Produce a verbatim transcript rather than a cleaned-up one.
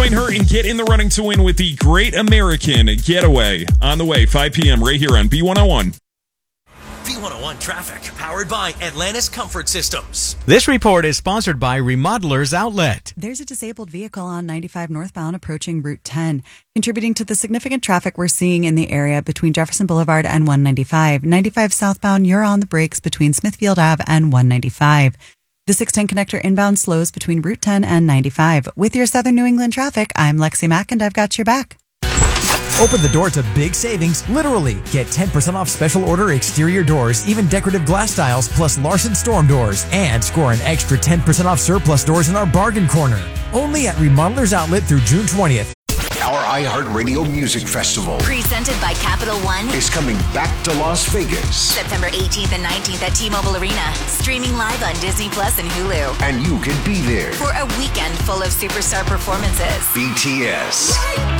Join her and get in the running to win with the Great American Getaway. On the way, five p.m. right here on B one oh one. B one oh one Traffic, powered by Atlantis Comfort Systems. This report is sponsored by Remodelers Outlet. There's a disabled vehicle on ninety-five northbound approaching Route ten, contributing to the significant traffic we're seeing in the area between Jefferson Boulevard and one ninety-five. ninety-five southbound, you're on the brakes between Smithfield Ave and one ninety-five. The six ten connector inbound slows between Route ten and ninety-five. With your Southern New England traffic, I'm Lexi Mack, and I've got your back. Open the door to big savings, literally. Get ten percent off special order exterior doors, even decorative glass styles, plus Larson Storm doors. And score an extra ten percent off surplus doors in our bargain corner. Only at Remodelers Outlet through June twentieth. Our iHeartRadio Music Festival, presented by Capital One, is coming back to Las Vegas. September eighteenth and nineteenth at T-Mobile Arena. Streaming live on Disney Plus and Hulu. And you can be there for a weekend full of superstar performances. B T S,